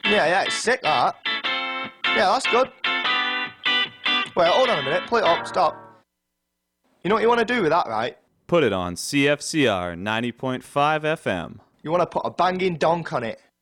Yeah, it's sick, that. Yeah, that's good. Wait, hold on a minute. Play it up. Stop. You know what you want to do with that, right? Put it on CFCR 90.5 FM. You want to put a banging donk on it.